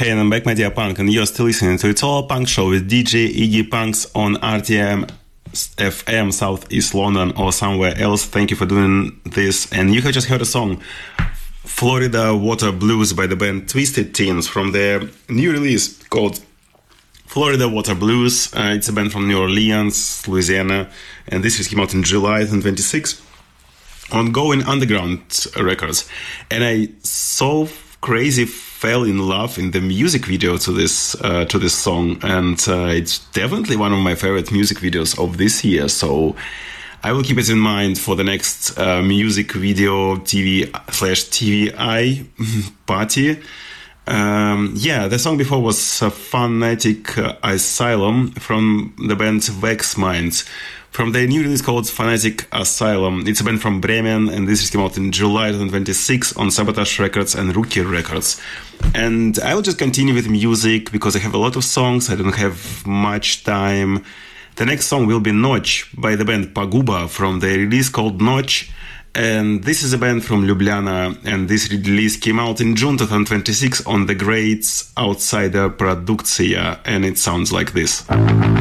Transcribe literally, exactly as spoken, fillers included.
Hey, and I'm back, my dear punk, and you're still listening to It's All Punk Show with D J Iggy Punks on R T M F M, Southeast London, or somewhere else. Thank you for doing this. And you have just heard a song, Florida Water Blues, by the band Twisted Teens, from their new release called Florida Water Blues. Uh, it's a band from New Orleans, Louisiana, and this came out in July twenty twenty-six on Going Underground Records. And I so crazy fell in love in the music video to this uh, to this song, and uh, it's definitely one of my favorite music videos of this year. So I will keep it in mind for the next uh, music video T V slash T V I party. Um, yeah, the song before was uh, Fanatic uh, Asylum from the band Vex Minds, from their new release called Fanatic Asylum. It's a band from Bremen, and this came out in July twenty twenty-six on Sabotage Records and Rookie Records. And I will just continue with music because I have a lot of songs. I don't have much time. The next song will be Notch by the band Paguba from their release called Notch. And this is a band from Ljubljana, and this release came out in June twenty twenty-six on the great Outsider Produkcija, and it sounds like this.